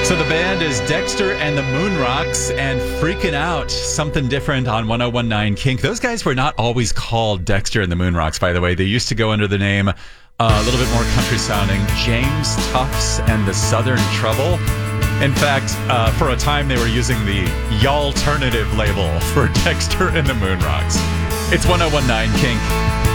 So the band is Dexter and the Moonrocks and Freaking Out, something different on 1019 Kink. Those guys were not always called Dexter and the Moonrocks, by the way. They used to go under the name, a little bit more country sounding, James Tufts and the Southern Trouble. In fact, for a time they were using the Y'alternative label for Dexter and the Moonrocks. It's 1019 Kink.